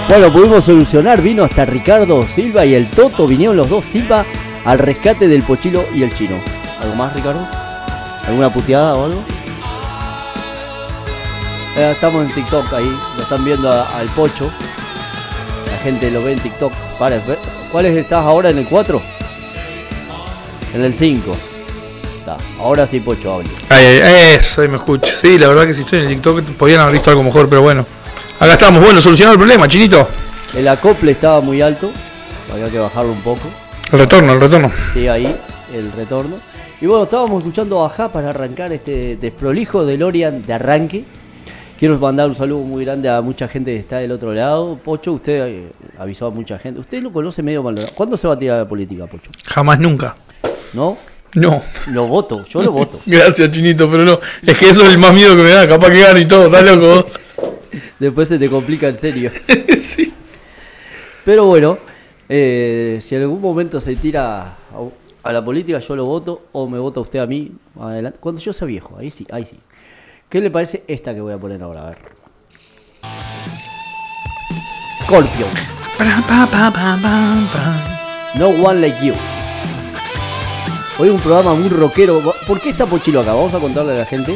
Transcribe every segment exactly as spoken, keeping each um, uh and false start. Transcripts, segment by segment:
Bueno, pudimos solucionar, vino hasta Ricardo Silva y el Toto, vinieron los dos Silva al rescate del Pochilo y el Chino. ¿Algo más, Ricardo? ¿Alguna puteada o algo? Eh, estamos en TikTok ahí, lo están viendo a, al Pocho. La gente lo ve en TikTok. Para, ¿cuál es? ¿Estás ahora en el cuatro? En el cinco. Está. Ahora sí, Pocho, habla. Ay, ay, eso, ahí me escucho. Sí, la verdad que si estoy en el TikTok podían haber visto algo mejor, pero bueno. Acá estamos, bueno, solucionado el problema, Chinito. El acople estaba muy alto, había que bajarlo un poco. El retorno, el retorno. Sí, ahí, el retorno. Y bueno, estábamos escuchando a Ajá para arrancar este desprolijo DeLorean de arranque. Quiero mandar un saludo muy grande a mucha gente que está del otro lado. Pocho, usted eh, avisó a mucha gente. Usted lo conoce medio mal. ¿Cuándo se va a tirar la política, Pocho? Jamás, nunca. ¿No? No. Lo voto, yo lo voto. Gracias, Chinito, pero no. Es que eso es el más miedo que me da. Capaz que gane y todo, ¿estás loco? Después se te complica en serio. Sí. Pero bueno, eh, si en algún momento se tira a, a la política, yo lo voto, o me vota usted a mí, adelante. Cuando yo sea viejo, ahí sí, ahí sí. ¿Qué le parece esta que voy a poner ahora? A ver. Scorpion. No One Like You. Hoy un programa muy rockero. ¿Por qué está Pochilo acá? Vamos a contarle a la gente.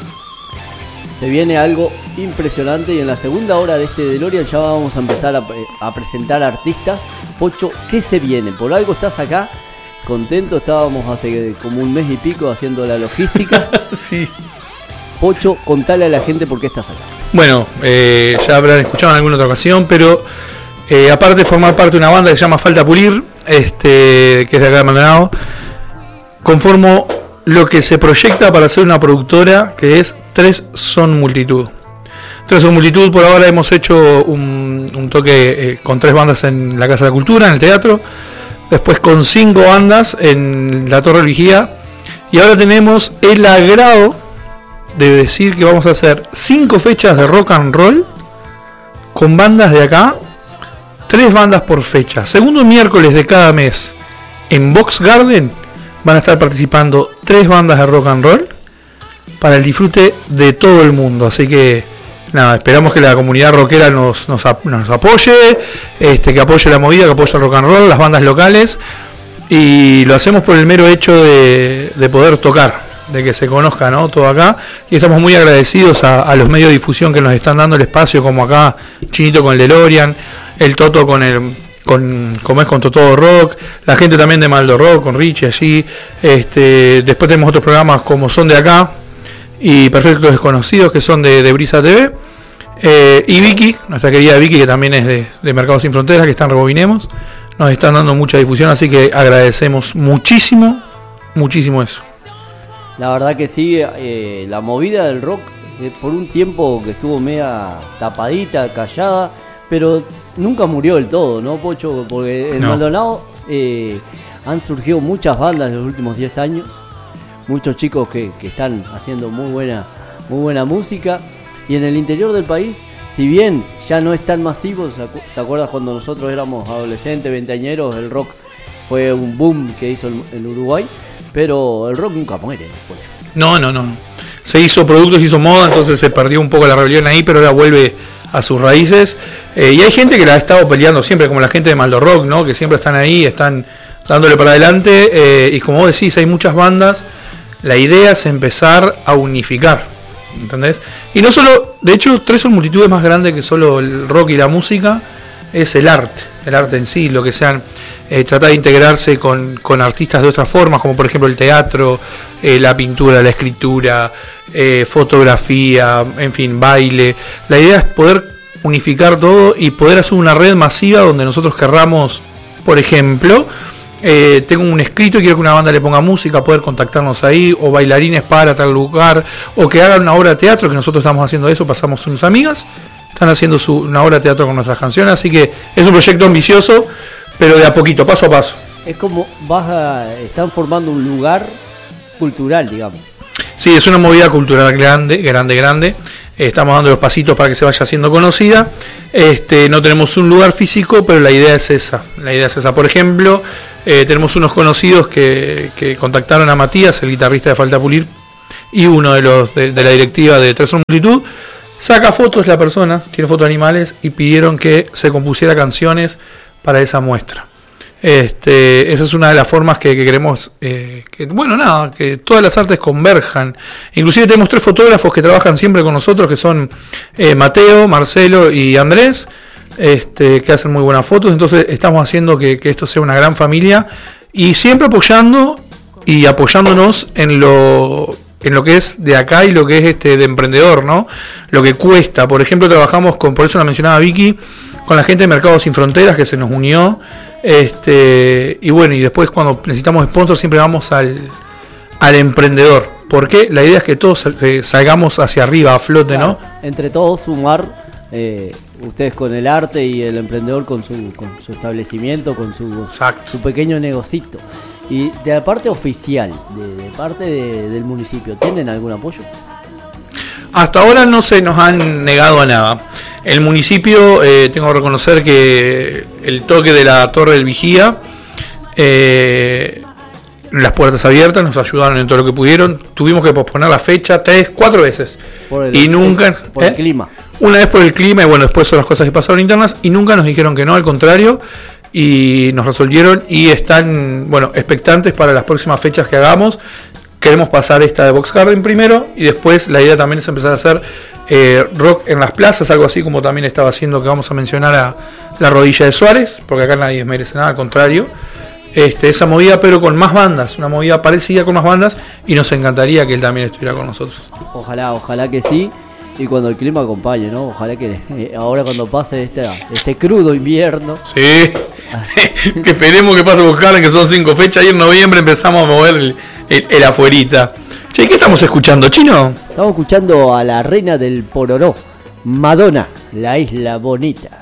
Se viene algo impresionante y en la segunda hora de este DeLorean ya vamos a empezar a, a presentar artistas. Pocho, ¿qué se viene? Por algo estás acá, contento, estábamos hace como un mes y pico haciendo la logística. Sí. Pocho, contale a la gente por qué estás acá. Bueno, eh, ya habrán escuchado en alguna otra ocasión, pero eh, aparte de formar parte de una banda que se llama Falta Pulir, este, que es de acá de Maldonado, conformo lo que se proyecta para ser una productora que es Tres Son Multitud. Tres Son Multitud, por ahora hemos hecho un, un toque eh, con tres bandas en la Casa de la Cultura, en el teatro, después con cinco bandas en la Torre Vigía, y ahora tenemos el agrado de decir que vamos a hacer cinco fechas de rock and roll con bandas de acá, tres bandas por fecha. Segundo miércoles de cada mes en Box Garden van a estar participando tres bandas de rock and roll para el disfrute de todo el mundo. Así que nada, esperamos que la comunidad rockera nos, nos, nos apoye, este, que apoye la movida, que apoye el rock and roll, las bandas locales, y lo hacemos por el mero hecho de, de poder tocar, de que se conozca, ¿no?, todo acá, y estamos muy agradecidos a, a los medios de difusión que nos están dando el espacio, como acá Chinito con el DeLorean, el Toto con el con como es con Todo Rock, la gente también de Maldo Rock, con Richie allí, este, después tenemos otros programas como Son de Acá y Perfectos Desconocidos, que son de, de Brisa T V, eh, y Vicky, nuestra querida Vicky, que también es de, de Mercados Sin Fronteras, que está en Rebobinemos, nos están dando mucha difusión, así que agradecemos muchísimo, muchísimo eso. La verdad que sí, eh, la movida del rock, eh, por un tiempo que estuvo media tapadita, callada, pero nunca murió del todo, ¿no, Pocho? Porque en no. Maldonado eh, han surgido muchas bandas en los últimos diez años, muchos chicos que, que están haciendo muy buena, muy buena música, y en el interior del país, si bien ya no es tan masivo, ¿te acuerdas cuando nosotros éramos adolescentes, veinteañeros, el rock fue un boom que hizo el, el Uruguay? Pero el rock nunca muere después. No, no, no. Se hizo producto, se hizo moda, entonces se perdió un poco la rebelión ahí, pero ahora vuelve a sus raíces. Eh, y hay gente que la ha estado peleando siempre, como la gente de Maldo Rock, ¿no?, que siempre están ahí, están dándole para adelante. Eh, y como vos decís, hay muchas bandas. La idea es empezar a unificar, ¿entendés? Y no solo, de hecho, Tres Son Multitudes más grande que solo el rock y la música, es el arte, el arte en sí, lo que sean, eh, tratar de integrarse con, con artistas de otras formas, como por ejemplo el teatro, eh, la pintura, la escritura, eh, fotografía, en fin, baile. La idea es poder unificar todo y poder hacer una red masiva donde nosotros querramos, por ejemplo, eh, tengo un escrito y quiero que una banda le ponga música, poder contactarnos ahí, o bailarines para tal lugar, o que hagan una obra de teatro, que nosotros estamos haciendo eso, pasamos unas amigas, están haciendo su, una obra de teatro con nuestras canciones, así que es un proyecto ambicioso, pero de a poquito, paso a paso. Es como vas a, están formando un lugar cultural, digamos. Sí, es una movida cultural grande, grande, grande. Eh, estamos dando los pasitos para que se vaya haciendo conocida. Este, no tenemos un lugar físico, pero la idea es esa. La idea es esa. Por ejemplo, eh, tenemos unos conocidos que, que contactaron a Matías, el guitarrista de Falta Pulir, y uno de los de, de la directiva de Tres Son Multitud. Saca fotos la persona, tiene fotos de animales, y pidieron que se compusiera canciones para esa muestra. Este, esa es una de las formas que, que queremos, eh, que, bueno, nada, que todas las artes converjan. Inclusive tenemos tres fotógrafos que trabajan siempre con nosotros, que son eh, Mateo, Marcelo y Andrés, este, que hacen muy buenas fotos. Entonces estamos haciendo que, que esto sea una gran familia, y siempre apoyando y apoyándonos en lo, en lo que es de acá y lo que es este de emprendedor, ¿no? Lo que cuesta. Por ejemplo, trabajamos con, por eso la mencionaba Vicky, con la gente de Mercados Sin Fronteras, que se nos unió. Este, y bueno, y después cuando necesitamos sponsors siempre vamos al, al emprendedor. Porque la idea es que todos eh, salgamos hacia arriba, a flote, claro, ¿no? Entre todos sumar, eh, ustedes con el arte y el emprendedor con su, con su establecimiento, con su, su pequeño negocito. Y de la parte oficial, de, de parte de, del municipio, ¿tienen algún apoyo? Hasta ahora no se nos han negado a nada. El municipio, eh, tengo que reconocer que el toque de la Torre del Vigía, eh, las puertas abiertas, nos ayudaron en todo lo que pudieron. Tuvimos que posponer la fecha tres, cuatro veces. Por el, y nunca, por ¿eh? el clima. Una vez por el clima, y bueno, después son las cosas que pasaron internas, y nunca nos dijeron que no, al contrario, y nos resolvieron, y están, bueno, expectantes para las próximas fechas que hagamos. Queremos pasar esta de Box Garden primero, y después la idea también es empezar a hacer eh, rock en las plazas, algo así como también estaba haciendo, que vamos a mencionar a la Rodilla de Suárez, porque acá nadie merece nada, al contrario. Este, esa movida, pero con más bandas, una movida parecida con más bandas, y nos encantaría que él también estuviera con nosotros. Ojalá, ojalá que sí, y cuando el clima acompañe, ¿no? Ojalá que eh, ahora cuando pase este, este crudo invierno. Sí, que esperemos que pase Box Garden, que son cinco fechas, y en noviembre empezamos a mover el, el, el afuerita. Che, ¿qué estamos escuchando, Chino? Estamos escuchando a la reina del pororó, Madonna, La Isla Bonita.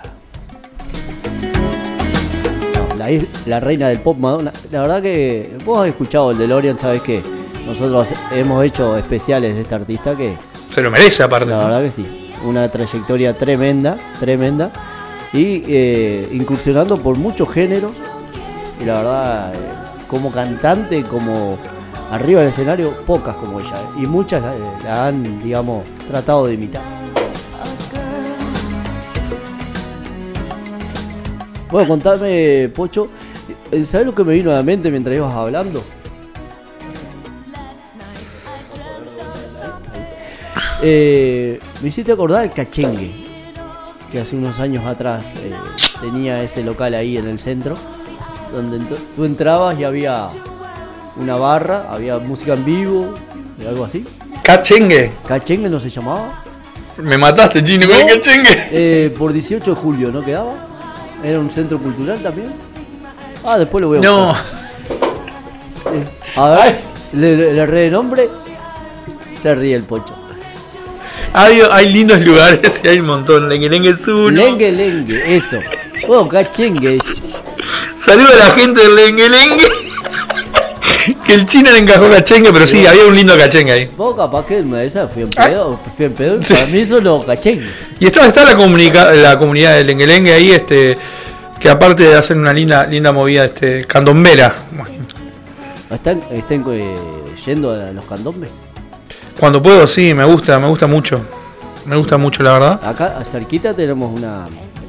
No, la, is- la reina del pop, Madonna. La verdad que vos has escuchado el DeLorean, sabés que nosotros hemos hecho especiales de este artista que... Se lo merece aparte. La verdad que sí, una trayectoria tremenda, tremenda. Y eh, incursionando por muchos géneros. Y la verdad, eh, como cantante, como... arriba del escenario, pocas como ella, ¿eh? Y muchas eh, la han, digamos, tratado de imitar. Bueno, contame, Pocho, ¿sabes lo que me vino a la mente mientras ibas hablando? Eh, me hiciste acordar el Cachengue, que hace unos años atrás eh, tenía ese local ahí en el centro, donde ent- tú entrabas y había... una barra, había música en vivo, algo así. ¿Cachengue? ¿Cachengue no se llamaba? Me mataste, Chino, con ¿No? el cachengue. Eh, por dieciocho de julio, ¿no quedaba? ¿Era un centro cultural también? Ah, después lo voy a No. buscar. Eh, a ver, le, le, le re nombre. Se ríe el Pocho. Hay, hay lindos lugares y hay un montón. Lengue Lengue es uno. Lengue Lengue, eso. Bueno, Cachengue. Saludo a la gente del Lengue Lengue. Que el Chino le encajó Cachengue, pero sí, había un lindo Cachengue ahí. Vos capaz que una de esas fui en pedo, fui en pedo, Sí. para mí solo Cachengue. Y está, está la, comunica, la comunidad del Lengue Lengue ahí, este, que aparte de hacer una linda, linda movida, este, candombera. ¿Están, están eh, yendo a los candombes? Cuando puedo, sí, me gusta, me gusta mucho. Me gusta mucho, la verdad. Acá cerquita tenemos una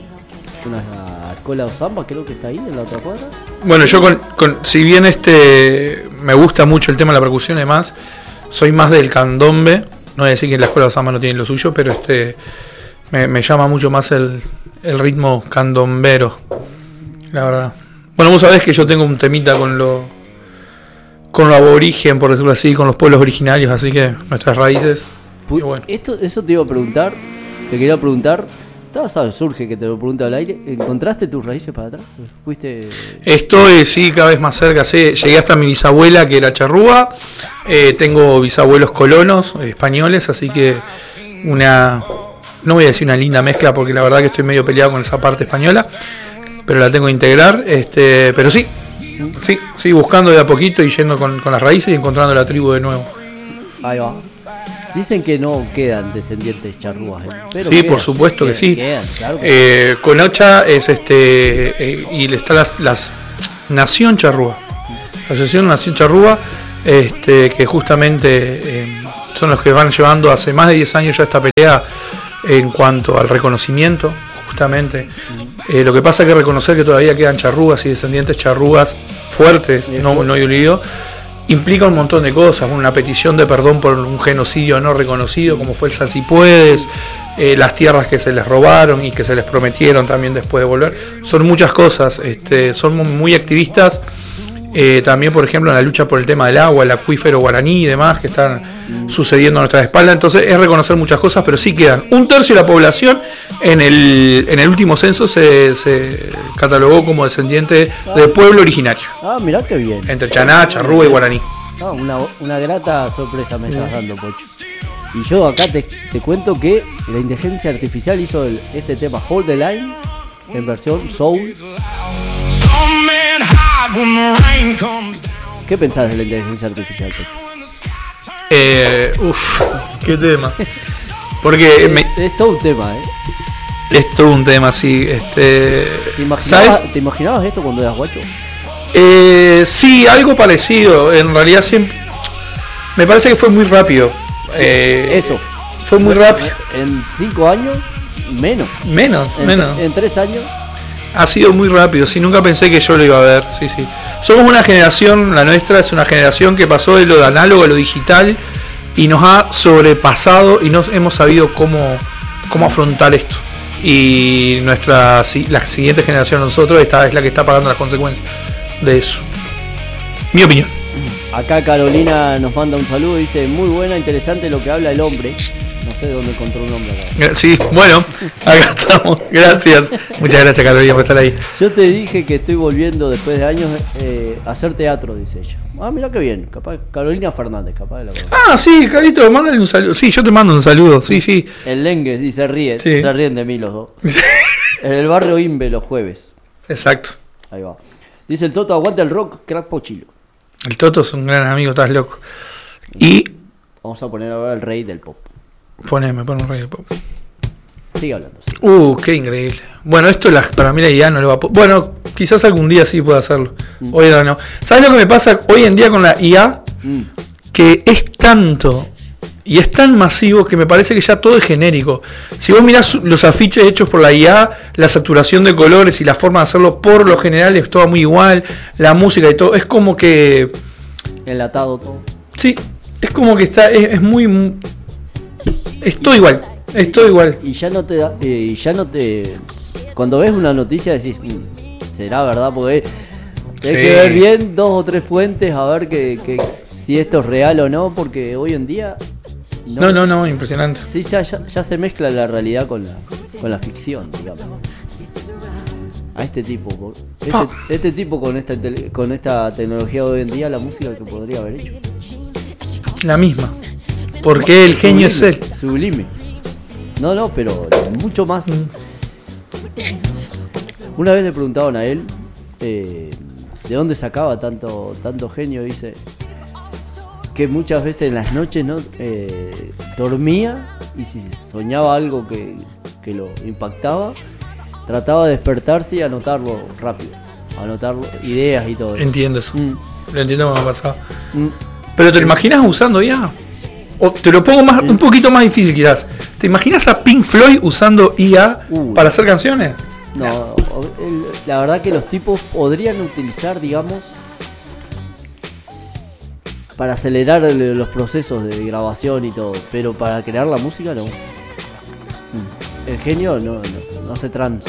una escuela de samba, creo que está ahí en la otra cuadra. Bueno, yo con, con si bien este me gusta mucho el tema de la percusión y demás, soy más del candombe. No voy a decir que la escuela de samba no tiene lo suyo, pero este me, me llama mucho más el, el ritmo candombero, la verdad. Bueno, vos sabés que yo tengo un temita con lo con lo aborigen, por decirlo así, con los pueblos originarios, así que nuestras raíces. Y bueno. Esto, eso te iba a preguntar, te quería preguntar. ¿Sabes? Surge que te lo pregunte al aire. ¿Encontraste tus raíces para atrás? ¿Fuiste...? Estoy, sí, cada vez más cerca. Sí. Llegué hasta mi bisabuela, que era charrúa. Eh, tengo bisabuelos colonos, eh, españoles, así que una... No voy a decir una linda mezcla, porque la verdad que estoy medio peleado con esa parte española, pero la tengo que integrar. Este, pero sí, sí, sí, buscando de a poquito y yendo con, con las raíces y encontrando la tribu de nuevo. Ahí va. Dicen que no quedan descendientes charrúas, ¿eh? Pero sí, quedan, por supuesto quedan, que sí. Quedan, claro que eh, Conocha es este eh, y está las, las Nación Charrúa, la Asociación Nación Charrúa, este que justamente eh, son los que van llevando hace más de diez años ya esta pelea en cuanto al reconocimiento, justamente. Eh, lo que pasa es que reconocer que todavía quedan charrúas y descendientes charrúas fuertes, no, no olvido, implica un montón de cosas, una petición de perdón por un genocidio no reconocido como fue el Salsipuedes, eh, las tierras que se les robaron y que se les prometieron también después de volver, son muchas cosas, este, son muy activistas, eh, también por ejemplo en la lucha por el tema del agua, el acuífero guaraní y demás que están sucediendo a nuestra espalda, entonces es reconocer muchas cosas, pero sí quedan un tercio de la población en el, en el último censo se, se catalogó como descendiente del pueblo originario. Ah, mirá qué bien. Entre chaná, charrúa y guaraní. Ah, una, una grata sorpresa me estás dando, Pocho. Y yo acá te, te cuento que la inteligencia artificial hizo el, este tema Hold the Line en versión Soul. ¿Qué pensás de la inteligencia artificial, Pocho? Eh, uff, qué tema. Porque es, me, es todo un tema, ¿eh? Es todo un tema, sí. Este, ¿Te imaginabas, ¿sabes? ¿Te imaginabas esto cuando eras guacho? Eh, sí, algo parecido. En realidad siempre me parece que fue muy rápido. Eh, Eso. Fue muy rápido. En cinco años, menos. Menos, en, menos. En tres años. Ha sido muy rápido, sí, nunca pensé que yo lo iba a ver, sí, sí. Somos una generación, la nuestra es una generación que pasó de lo de análogo a lo digital y nos ha sobrepasado y no hemos sabido cómo, cómo afrontar esto. Y nuestra la siguiente generación, nosotros, esta es la que está pagando las consecuencias de eso. Mi opinión. Acá Carolina nos manda un saludo, dice, muy buena, interesante lo que habla el hombre. No sé de dónde encontró un nombre acá. Sí, bueno, acá estamos. Gracias. Muchas gracias, Carolina, por estar ahí. Yo te dije que estoy volviendo después de años eh, a hacer teatro, dice ella. Ah, mira qué bien. Capaz Carolina Fernández, capaz de la verdad. Ah, sí, Carito, mándale un saludo. Sí, yo te mando un saludo. Sí, sí. El Lengue, y se ríe. Sí. Se ríen de mí los dos. En el barrio Imbe los jueves. Exacto. Ahí va. Dice el Toto, aguanta el rock, crack Pochilo. El Toto es un gran amigo, estás loco. Y vamos a poner ahora el rey del pop. Poneme, pon un rey del pop. Sigue hablando. Sí. Uh, qué increíble. Bueno, esto la, para mí la I A no lo va a... Bueno, quizás algún día sí pueda hacerlo. Mm. Hoy no. ¿Sabes lo que me pasa hoy en día con la I A? Mm. Que es tanto y es tan masivo que me parece que ya todo es genérico. Si vos mirás los afiches hechos por la I A, la saturación de colores y la forma de hacerlo por lo general es todo muy igual, la música y todo, es como que... Enlatado todo. Sí, es como que está, es, es muy... Es todo igual, es todo igual. Y ya no te da, eh, y ya no te... Cuando ves una noticia decís, mmm, será verdad, porque hay sí. que ver bien dos o tres fuentes a ver que, que si esto es real o no, porque hoy en día... No, no, no, no impresionante. Sí, ya, ya, ya se mezcla la realidad con la, con la ficción, digamos. A este tipo, este, ah. este tipo con esta con esta tecnología de hoy en día, la música que podría haber hecho. La misma. Porque el genio sublime, es él. Sublime. No, no, pero mucho más. Mm. Una vez le preguntaban a él eh, de dónde sacaba tanto tanto genio, dice que muchas veces en las noches no eh, dormía y si soñaba algo que, que lo impactaba, trataba de despertarse y anotarlo rápido, anotar ideas y todo. Entiendo eso. Mm. Lo entiendo como me ha pasado. Mm. Pero ¿te lo imaginas usando I A? O te lo pongo más, un poquito más difícil quizás. ¿Te imaginas a Pink Floyd usando I A uh, para hacer canciones? No, el, la verdad que los tipos podrían utilizar, digamos, para acelerar el, los procesos de grabación y todo, pero para crear la música no. El genio no, no, no se transa.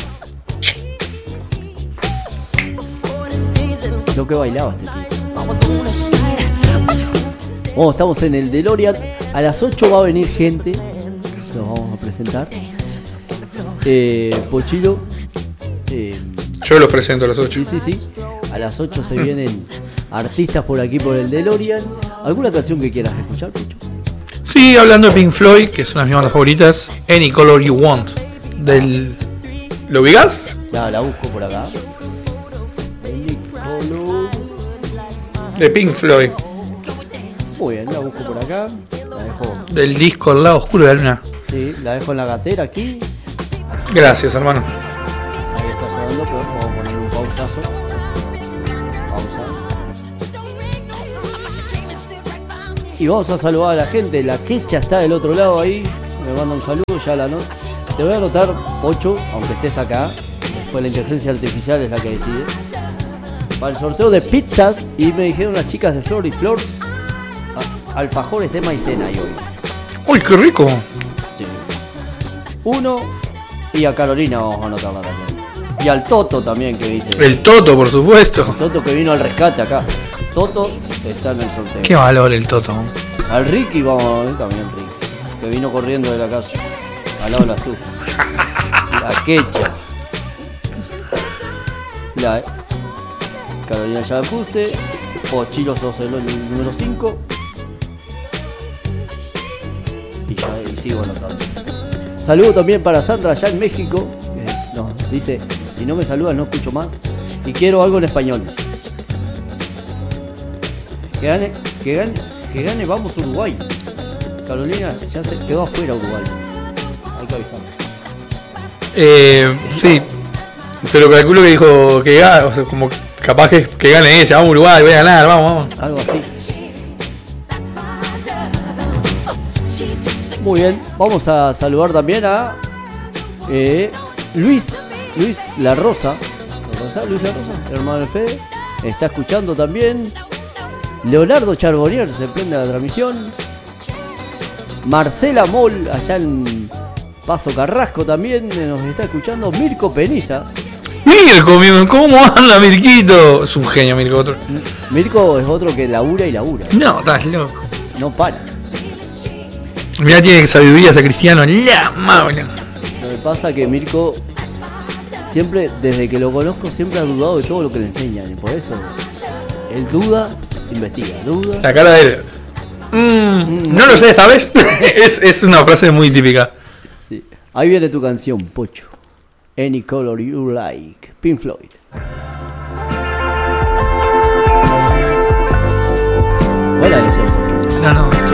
Lo que bailaba este tipo. Bueno, estamos en el DeLorean. A las ocho va a venir gente. Nos vamos a presentar. Eh, Pochilo. Eh, Yo los presento a las ocho. Sí, sí, sí. A las ocho se vienen artistas por aquí por el DeLorean. ¿Alguna canción que quieras escuchar, Pocho? Sí, hablando de Pink Floyd, que es una de mis bandas favoritas. Any Color You Want. Del... ¿Lo ubicás? Ya, la busco por acá. Any Color... De Pink Floyd. Muy bien, la busco por acá. La dejo. Del disco El lado oscuro de la luna. Sí, la dejo en la gatera aquí. Gracias, hermano. Ahí está sonando, pero vamos a poner un pausazo. Pausa. Y vamos a saludar a la gente. La quecha está del otro lado ahí. me manda un saludo, ya la noche. Te voy a anotar, Pocho, aunque estés acá, pues la inteligencia artificial es la que decide. Para el sorteo de pizzas, y me dijeron las chicas de Flor y Flor, alfajores de maicena y hoy. ¡Uy, qué rico! Sí. Uno, y a Carolina vamos a anotarla también. Y al Toto también, que dice. El Toto, por supuesto. El Toto que vino al rescate acá. Toto está en el sorteo. Qué valor el Toto. Al Ricky vamos a ver también, Ricky, que vino corriendo de la casa. Al lado de la azúcar. La quecha. La, eh. Carolina ya la puse. Pochilo sos el número cinco. Y ya y sigo anotando. Saludo también para Sandra allá en México. Eh, no, dice, si no me saludas no escucho más. Y quiero algo en español. Que gane, que gane, que gane, vamos Uruguay. Carolina ya se quedó afuera Uruguay. Hay que avisar. Eh, sí, pero calculo que dijo que gane, o sea, como capaz que, que gane ella, vamos Uruguay, voy a ganar, vamos, vamos. Algo así. Muy bien, vamos a saludar también a eh, Luis, Luis La Rosa. Luis La Rosa, hermano de Fede, está escuchando también. Leonardo Charbonnier se prende la transmisión. Marcela Moll, allá en Paso Carrasco también nos está escuchando. Mirko Peniza. Mirko, ¿cómo anda Mirquito? Es un genio Mirko. Otro. Mirko es otro que labura y labura. No, estás loco. No para. Mirá, tiene sabiduría ese cristiano. La maula. Lo que pasa es que Mirko siempre, desde que lo conozco, siempre ha dudado de todo lo que le enseñan. Y por eso, él duda, investiga, duda. La cara de él. Mm, mm, no lo sé, ¿sabes? es, es una frase muy típica. Sí. Ahí viene tu canción, Pocho. Any Color You Like, Pink Floyd.